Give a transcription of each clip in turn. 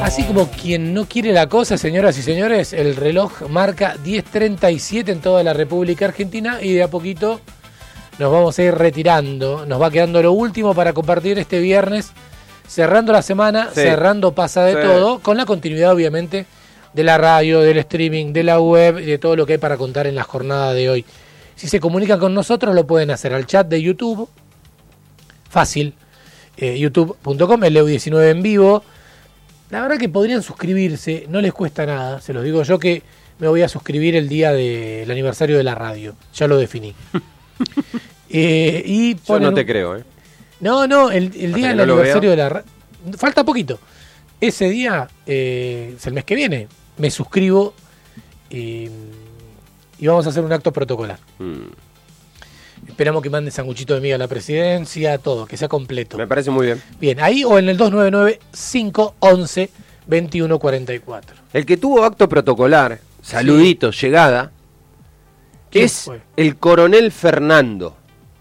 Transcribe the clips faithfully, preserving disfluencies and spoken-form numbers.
Así como quien no quiere la cosa, señoras y señores, el reloj marca diez treinta y siete en toda la República Argentina y de a poquito nos vamos a ir retirando. Nos va quedando lo último para compartir este viernes, cerrando la semana, sí. cerrando Pasa de sí. Todo, con la continuidad obviamente de la radio, del streaming, de la web y de todo lo que hay para contar en la jornada de hoy. Si se comunican con nosotros lo pueden hacer al chat de YouTube, fácil, eh, youtube punto com, el Leo diecinueve en vivo. La verdad que podrían suscribirse, no les cuesta nada, se los digo yo que me voy a suscribir el día del aniversario de la radio, ya lo definí. eh, y yo no te creo, ¿eh? No, no, el, el día del no aniversario de la radio, falta poquito. Ese día, eh, es el mes que viene, me suscribo y, y vamos a hacer un acto protocolar. Mm. Esperamos que mande sanguchito de miga a la presidencia, todo, que sea completo. Me parece muy bien. Bien, ahí o en el dos nueve nueve, cinco once, veintiuno cuarenta y cuatro. El que tuvo acto protocolar, saludito, sí. llegada, es fue? el coronel Fernando.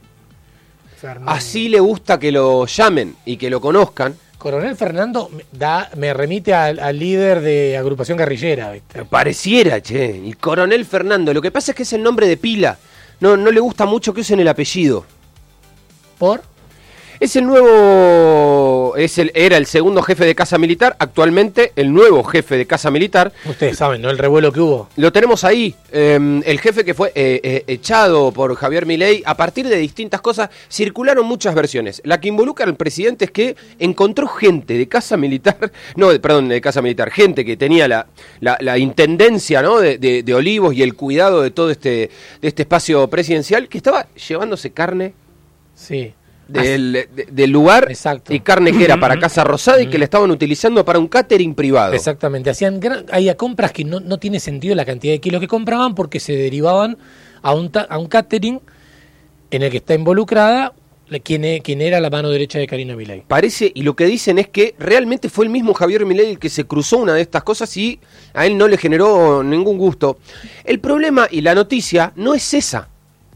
Fernando. Así le gusta que lo llamen y que lo conozcan. Coronel Fernando da, me remite al, al líder de agrupación guerrillera, ¿viste? Pareciera, che. El coronel Fernando. Lo que pasa es que es el nombre de pila. No, no le gusta mucho que usen el apellido. ¿Por? Es el nuevo, es el, era el segundo jefe de Casa Militar, actualmente el nuevo jefe de Casa Militar. Ustedes saben, ¿no? El revuelo que hubo. Lo tenemos ahí, eh, el jefe que fue eh, eh, echado por Javier Milei. A partir de distintas cosas, circularon muchas versiones. La que involucra al presidente es que encontró gente de Casa Militar, no, perdón, de Casa Militar, gente que tenía la, la, la intendencia, ¿no? de, de, de Olivos y el cuidado de todo este, de este espacio presidencial, que estaba llevándose carne. Sí. Del, de, del lugar. Exacto. Y carne que era para Casa Rosada y que le estaban utilizando para un catering privado. Exactamente, hacían gran, había compras que no, no tiene sentido la cantidad de kilos que compraban porque se derivaban a un, ta, a un catering en el que está involucrada quien, quien era la mano derecha de Karina Milei. Parece, y lo que dicen es que realmente fue el mismo Javier Milei el que se cruzó una de estas cosas y a él no le generó ningún gusto. El problema y la noticia no es esa.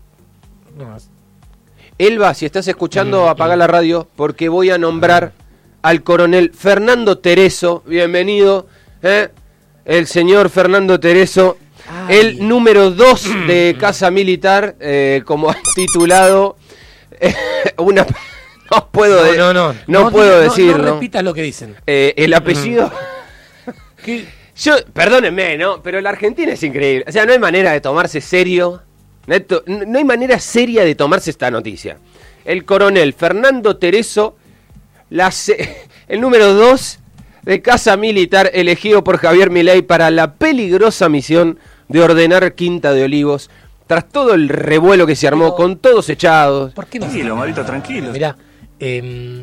No, es... Elba, si estás escuchando, mm, apaga mm. la radio, porque voy a nombrar al coronel Fernando Tereso. Bienvenido, ¿eh? El señor Fernando Tereso, Ay. el número dos de Casa Militar, eh, como ha titulado eh, una... No puedo, no, de... no, no, no, no puedo no, decirlo. No repitas lo que dicen. Eh, el apellido... ¿Qué? Yo, perdónenme, ¿no? Pero la Argentina es increíble. O sea, no hay manera de tomarse serio... Neto, no hay manera seria de tomarse esta noticia. El coronel Fernando Tereso, la se- el número dos de Casa Militar, elegido por Javier Milei para la peligrosa misión de ordenar Quinta de Olivos, tras todo el revuelo que se armó, Pero, con todos echados. ¿Por qué no? Tranquilo, Marito, tranquilo. Mirá, eh,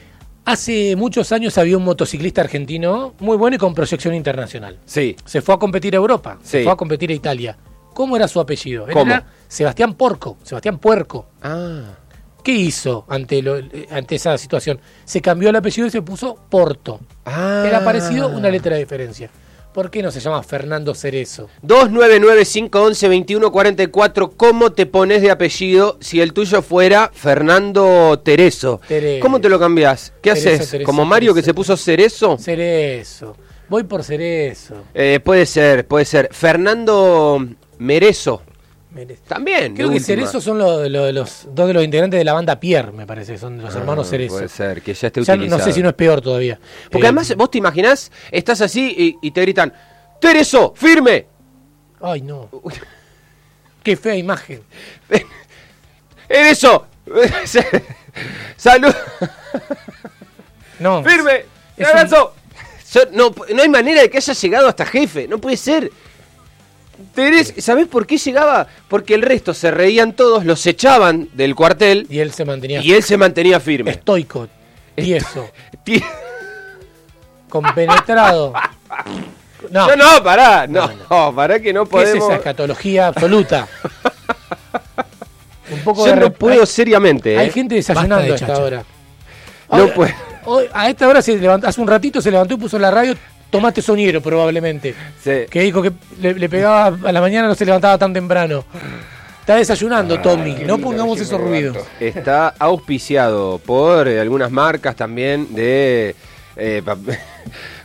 hace muchos años había un motociclista argentino muy bueno y con proyección internacional. Sí. Se fue a competir a Europa, sí. se fue a competir a Italia. ¿Cómo era su apellido? ¿Cómo? Era Sebastián Porco, Sebastián Puerco. Ah. ¿Qué hizo ante, lo, ante esa situación? Se cambió el apellido y se puso Porto. Ah. Era parecido, una letra de diferencia. ¿Por qué no se llama Fernando Cerezo? dos nueve nueve, cinco once, veintiuno cuarenta y cuatro. ¿Cómo te pones de apellido si el tuyo fuera Fernando Tereso? Tereso. ¿Cómo te lo cambiás? ¿Qué Tereso, haces? Tereso, ¿Como Mario Tereso. que se puso Cerezo? Cerezo. Voy por Cerezo. Eh, puede ser, puede ser. Fernando... Merezo. Merezo. También. Creo que Cerezo son lo, lo, los dos de los integrantes de la banda Pierre, me parece. Son los ah, hermanos Cerezo. Puede ser, que ya esté ya utilizado. No sé si no es peor todavía. Porque eh, además, vos te imaginás, estás así y, y te gritan, ¡Terezo, firme! Ay, no. Qué fea imagen. ¡Terezo! ¡Salud! No. ¡Firme! ¡Te abrazo! Un... No, no hay manera de que haya llegado hasta jefe. No puede ser. Teres, ¿sabés por qué llegaba? Porque el resto se reían todos, los echaban del cuartel. Y él se mantenía Y él se mantenía firme. Estoico, tieso. T- compenetrado. No, no, no pará. No, no, no, pará que no podemos. ¿Qué es esa escatología absoluta? Un poco Yo de no rep- puedo hay, seriamente. Hay ¿eh? gente desayunando a esta hora. No puedo. Hoy, a esta hora se levantó, hace un ratito se levantó y puso la radio. Tomate Soñero, probablemente. Sí. Que dijo que le, le pegaba a la mañana, no se levantaba tan temprano. Está desayunando, Tommy. No pongamos esos ruidos. Está auspiciado por eh, algunas marcas también de eh,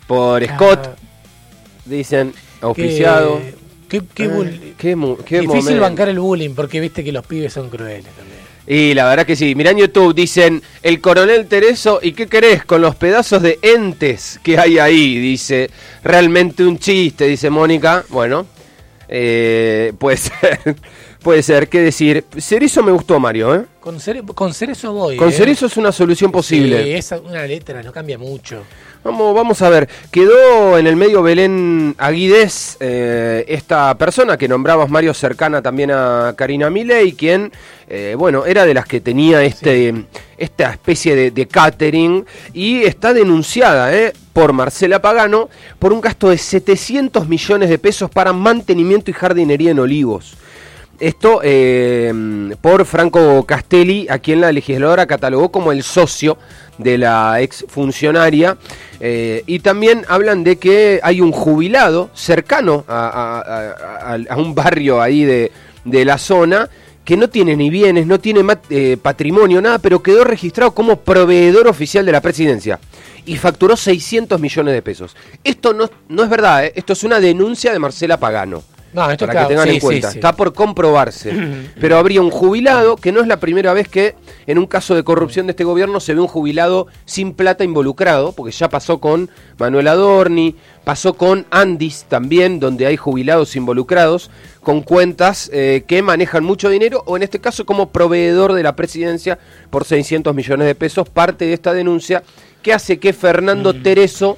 por Scott, Ah, dicen, auspiciado. Qué, qué, qué, Eh, bull- qué mu- qué difícil momento. bancar el bullying, porque viste que los pibes son crueles también. Y la verdad que sí. Mirá en YouTube, dicen, el coronel Tereso, ¿y qué querés con los pedazos de entes que hay ahí? Dice, realmente un chiste, dice Mónica. Bueno, eh, puede ser, puede ser. ¿Qué decir? Cerezo me gustó, Mario, ¿eh? Con, cere- con Cerezo voy. Con eh. Cerezo es una solución posible. Sí, esa una letra, no cambia mucho. Vamos, vamos a ver, quedó en el medio Belén Aguidez, eh, esta persona que nombrabas, Mario, cercana también a Karina Milei, quien, eh, bueno, era de las que tenía este, sí. esta especie de, de catering, y está denunciada eh, por Marcela Pagano por un gasto de setecientos millones de pesos para mantenimiento y jardinería en Olivos. Esto eh, por Franco Castelli, a quien la legisladora catalogó como el socio de la ex funcionaria, eh, y también hablan de que hay un jubilado cercano a, a, a, a un barrio ahí de, de la zona que no tiene ni bienes, no tiene mat, eh, patrimonio, nada, pero quedó registrado como proveedor oficial de la presidencia y facturó seiscientos millones de pesos. Esto no, no es verdad, ¿eh? Esto es una denuncia de Marcela Pagano. No, esto para claro, que tengan sí, en cuenta, sí, sí. está por comprobarse. Pero habría un jubilado, que no es la primera vez que en un caso de corrupción de este gobierno se ve un jubilado sin plata involucrado, porque ya pasó con Manuel Adorni, pasó con Andis también, donde hay jubilados involucrados, con cuentas eh, que manejan mucho dinero, o en este caso como proveedor de la presidencia por seiscientos millones de pesos, parte de esta denuncia que hace que Fernando mm. Tereso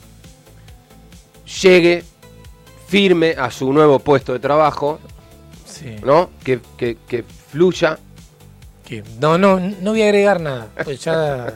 llegue firme a su nuevo puesto de trabajo, sí. ¿no? Que, que, que fluya. Que no, no, no voy a agregar nada, pues ya,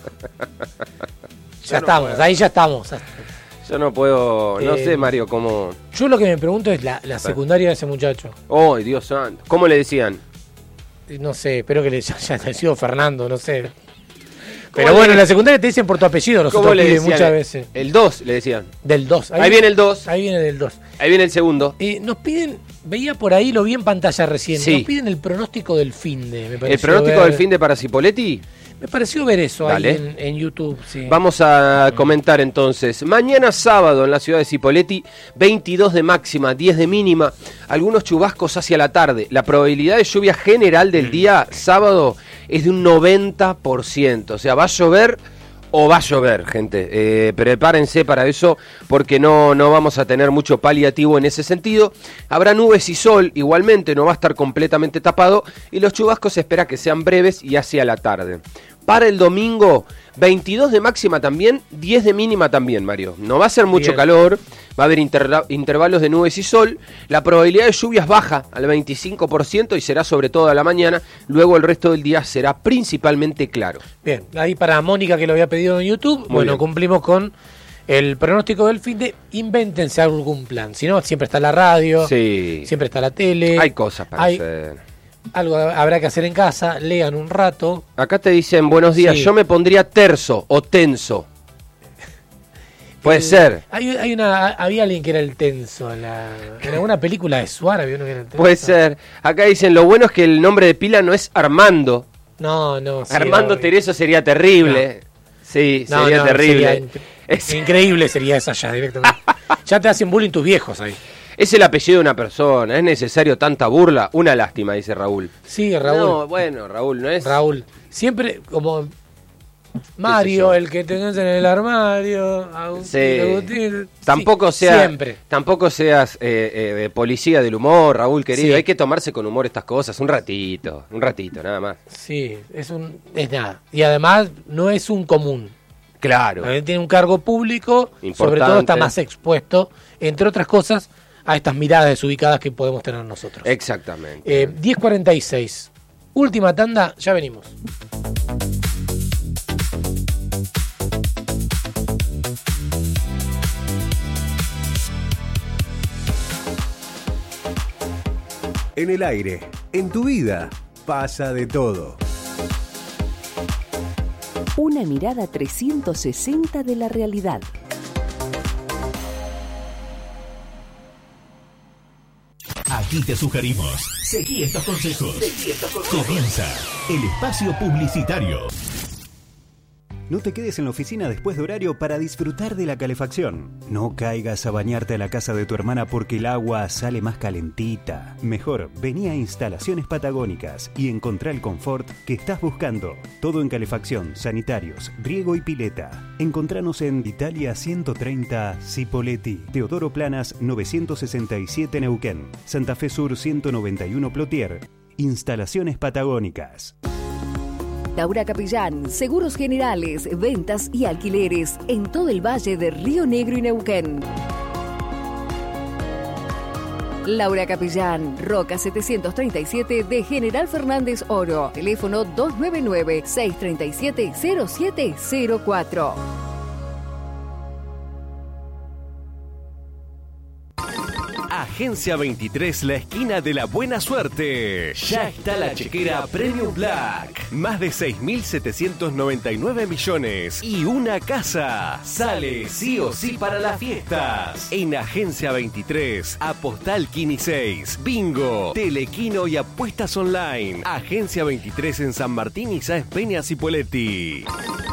ya no estamos, puedo. Ahí ya estamos. Yo no puedo, no eh, sé, Mario, cómo... Yo lo que me pregunto es la, la secundaria de ese muchacho. Oh, Dios santo. ¿Cómo le decían? No sé, espero que le haya sido Fernando, no sé. Pero bueno, en la secundaria te dicen por tu apellido, nosotros le decían muchas veces. El dos le decían. Del dos. Ahí, ahí viene el dos. Ahí viene del dos. Ahí viene el segundo. Eh, nos piden, veía por ahí, lo vi en pantalla recién, sí. Nos piden el pronóstico del finde. Me ¿El pronóstico ver, del finde para Cipoletti? Me pareció ver eso Dale. ahí en, en YouTube. Sí. Vamos a comentar entonces. Mañana sábado en la ciudad de Cipoletti, veintidós de máxima, diez de mínima, algunos chubascos hacia la tarde. La probabilidad de lluvia general del día sábado es de un noventa por ciento. O sea, va a llover o va a llover, gente. Eh, prepárense para eso porque no, no vamos a tener mucho paliativo en ese sentido. Habrá nubes y sol, igualmente no va a estar completamente tapado y los chubascos se espera que sean breves y hacia la tarde. Para el domingo, veintidós de máxima también, diez de mínima también, Mario. No va a ser mucho Bien. calor, va a haber interla- intervalos de nubes y sol. La probabilidad de lluvias baja al veinticinco por ciento y será sobre todo a la mañana. Luego el resto del día será principalmente claro. Bien, ahí para Mónica que lo había pedido en YouTube, Muy bueno, bien. cumplimos con el pronóstico del fin de invéntense algún plan. Si no, siempre está la radio, sí. siempre está la tele. Hay cosas para hay... hacer. Algo habrá que hacer en casa, lean un rato. Acá te dicen, buenos días, sí. Yo me pondría terso o tenso. Puede el, ser. Hay, hay una, había alguien que era el tenso. En, la, en alguna película de Suárez había uno que era el tenso. Puede ser. Acá dicen, lo bueno es que el nombre de pila no es Armando. No, no. Sí, Armando obvio. Tereso sería terrible. No. Sí, no, sería no, terrible. Sería in- es... Increíble sería esa ya directamente. Ya te hacen bullying tus viejos ahí. Es el apellido de una persona, ¿es necesario tanta burla? Una lástima, dice Raúl. Sí, Raúl. No, bueno, Raúl, ¿no es? Raúl. Siempre como Mario, el que tengas en el armario. Agustín, sí. Agustín. Tampoco, sí, sea, siempre. tampoco seas eh, eh, de policía del humor, Raúl, querido. Sí. Hay que tomarse con humor estas cosas, un ratito, un ratito, nada más. Sí, es un es nada. Y además no es un común. Claro. También tiene un cargo público, Importante. Sobre todo está más expuesto, entre otras cosas, a estas miradas desubicadas que podemos tener nosotros. Exactamente. Eh, diez cuarenta y seis. Última tanda, ya venimos. En el aire, en tu vida, pasa de todo. Una mirada trescientos sesenta de la realidad. Aquí te sugerimos. Seguí estos consejos. Seguí estos consejos. Comienza el espacio publicitario. No te quedes en la oficina después de horario para disfrutar de la calefacción. No caigas a bañarte a la casa de tu hermana porque el agua sale más calentita. Mejor, vení a Instalaciones Patagónicas y encontrá el confort que estás buscando. Todo en calefacción, sanitarios, riego y pileta. Encontranos en Italia ciento treinta Cipolletti, Teodoro Planas novecientos sesenta y siete Neuquén, Santa Fe Sur ciento noventa y uno Plotier. Instalaciones Patagónicas. Laura Capellán, seguros generales, ventas y alquileres en todo el valle de Río Negro y Neuquén. Laura Capellán, Roca setecientos treinta y siete de General Fernández Oro. Teléfono dos nueve nueve, seis tres siete, cero siete cero cuatro. Agencia veintitrés, la esquina de la buena suerte. Ya está la chequera Premium Black. Más de seis mil setecientos noventa y nueve millones y una casa. Sale sí o sí para las fiestas. En Agencia veintitrés, Apostal Quini seis, Bingo, Telequino y apuestas online. Agencia veintitrés en San Martín y Sáenz Peña Cipolletti.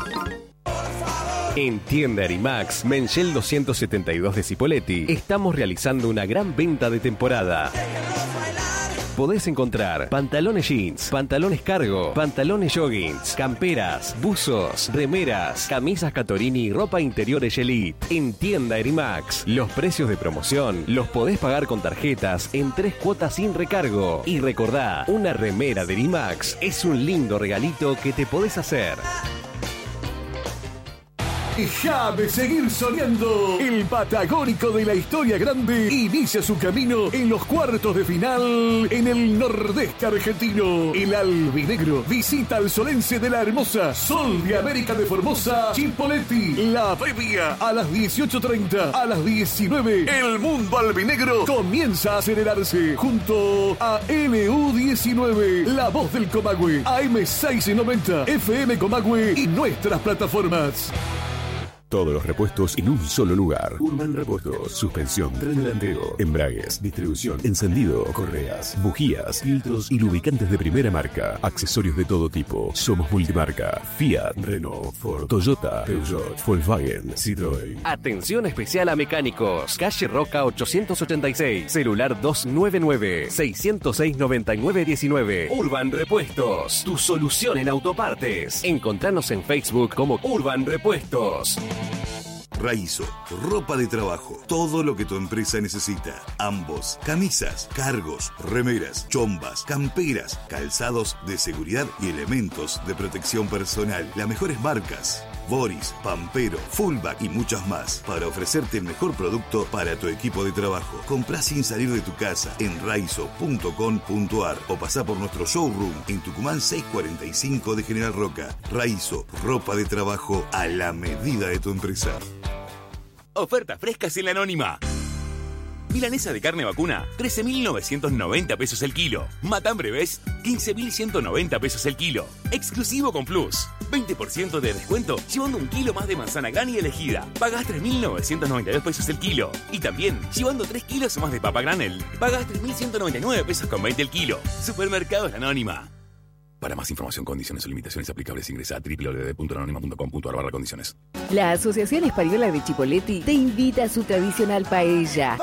En Tienda Erimax, Menchel doscientos setenta y dos de Cipolletti, estamos realizando una gran venta de temporada. Podés encontrar pantalones jeans, pantalones cargo, pantalones joggings, camperas, buzos, remeras, camisas Catorini y ropa interior Elite. En Tienda Erimax, los precios de promoción los podés pagar con tarjetas en tres cuotas sin recargo. Y recordá, una remera de Erimax es un lindo regalito que te podés hacer. Déjame seguir soñando. El Patagónico de la Historia Grande inicia su camino en los cuartos de final en el Nordeste argentino. El albinegro visita al solense de la hermosa Sol de América de Formosa, Cipolletti. La previa a las dieciocho treinta, a las diecinueve. El mundo albinegro comienza a acelerarse junto a L U diecinueve, La Voz del Comahue, A M seiscientos noventa, F M Comahue y nuestras plataformas. Todos los repuestos en un solo lugar. Urban Repuestos. Suspensión, tren delantero, embragues, distribución, encendido, correas, bujías, filtros y lubricantes de primera marca. Accesorios de todo tipo. Somos multimarca. Fiat, Renault, Ford, Toyota, Peugeot, Volkswagen, Citroën. Atención especial a mecánicos. Calle Roca ochocientos ochenta y seis. Celular dos nueve nueve, seis cero seis, nueve nueve uno nueve. Urban Repuestos. Tu solución en autopartes. Encontranos en Facebook como Urban Repuestos. Raizo, ropa de trabajo, todo lo que tu empresa necesita. Ambos, camisas, cargos, remeras, chombas, camperas, calzados de seguridad y elementos de protección personal. Las mejores marcas, Boris, Pampero, Fullback y muchas más, para ofrecerte el mejor producto para tu equipo de trabajo. Comprá sin salir de tu casa en raizo punto com punto ar o pasá por nuestro showroom en Tucumán seiscientos cuarenta y cinco de General Roca. Raizo, ropa de trabajo a la medida de tu empresa. Ofertas frescas en La Anónima. Milanesa de carne vacuna, trece mil novecientos noventa pesos el kilo. Matambre Bes, quince mil ciento noventa pesos el kilo. Exclusivo con Plus. veinte por ciento de descuento llevando un kilo más de manzana Granny elegida. Pagás tres mil novecientos noventa y dos pesos el kilo. Y también, llevando tres kilos más de papa granel, pagás tres mil ciento noventa y nueve pesos con veinte el kilo. Supermercados La Anónima. Para más información, condiciones o limitaciones aplicables, ingresa a doble u doble u doble u punto anónima punto com punto ar barra condiciones. La Asociación Española de Cipolletti te invita a su tradicional paella.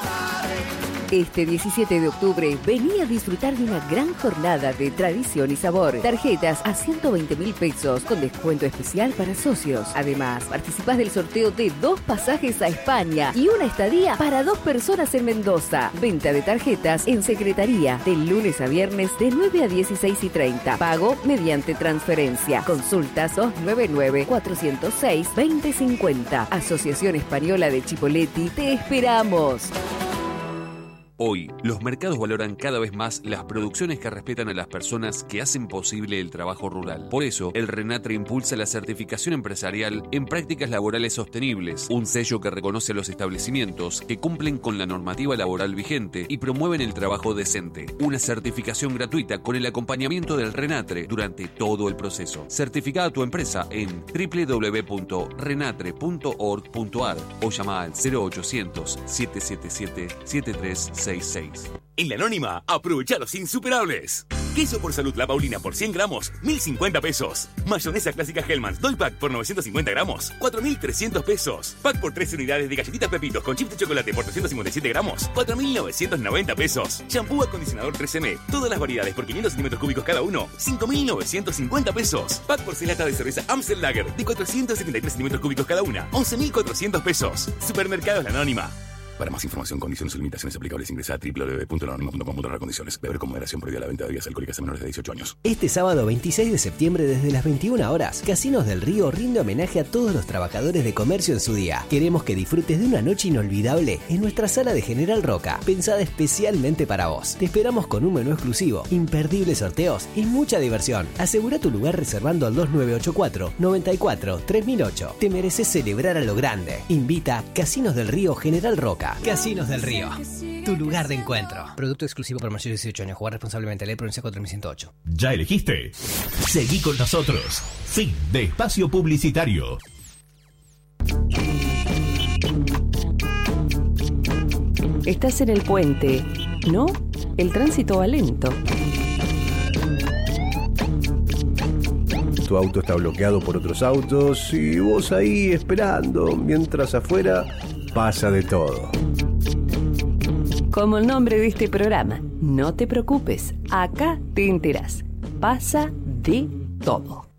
Este diecisiete de octubre, vení a disfrutar de una gran jornada de tradición y sabor. Tarjetas a ciento veinte mil pesos con descuento especial para socios. Además, participás del sorteo de dos pasajes a España y una estadía para dos personas en Mendoza. Venta de tarjetas en Secretaría, de lunes a viernes de nueve a dieciséis y treinta. Pago mediante transferencia. Consultas dos nueve nueve, cuatro cero seis, dos cero cinco cero. Asociación Española de Cipolletti, te esperamos. Hoy, los mercados valoran cada vez más las producciones que respetan a las personas que hacen posible el trabajo rural. Por eso, el RENATRE impulsa la certificación empresarial en prácticas laborales sostenibles, un sello que reconoce a los establecimientos que cumplen con la normativa laboral vigente y promueven el trabajo decente. Una certificación gratuita con el acompañamiento del RENATRE durante todo el proceso. Certifica a tu empresa en doble u doble u doble u punto renatre punto org punto ar o llama al cero ochocientos, setecientos setenta y siete, setenta y tres sesenta y seis. En La Anónima, aprovecha los insuperables. Queso por Salud La Paulina por cien gramos, mil cincuenta pesos. Mayonesa clásica Hellmann's Doy Pack por novecientos cincuenta gramos, cuatro mil trescientos pesos. Pack por tres unidades de galletitas Pepitos con chip de chocolate por trescientos cincuenta y siete gramos, cuatro mil novecientos noventa pesos. Shampoo acondicionador tres eme, todas las variedades por quinientos centímetros cúbicos cada uno, cinco mil novecientos cincuenta pesos. Pack por seis latas de cerveza Amstel Lager de cuatrocientos setenta y tres centímetros cúbicos cada una, once mil cuatrocientos pesos. Supermercados La Anónima. Para más información, condiciones y limitaciones aplicables, ingresa a doble u doble u doble u punto anónimo punto com punto a r condiciones. Beber con moderación, prohibida la venta de bebidas alcohólicas a menores de dieciocho años. Este sábado veintiséis de septiembre desde las veintiuna horas, Casinos del Río rinde homenaje a todos los trabajadores de comercio en su día. Queremos que disfrutes de una noche inolvidable en nuestra sala de General Roca, pensada especialmente para vos. Te esperamos con un menú exclusivo, imperdibles sorteos y mucha diversión. Asegura tu lugar reservando al dos nueve ocho cuatro, noventa y cuatro, tres mil ocho. Te mereces celebrar a lo grande. Invita Casinos del Río General Roca. Casinos del Río, tu lugar de encuentro. Producto exclusivo para mayores de dieciocho años. Jugar responsablemente. Ley Provincia cuatro mil ciento ocho. ¿Ya elegiste? Seguí con nosotros. Fin de espacio publicitario. Estás en el puente, ¿no? El tránsito va lento. Tu auto está bloqueado por otros autos y vos ahí esperando, mientras afuera pasa de todo. Como el nombre de este programa, no te preocupes, acá te enterás. Pasa de todo.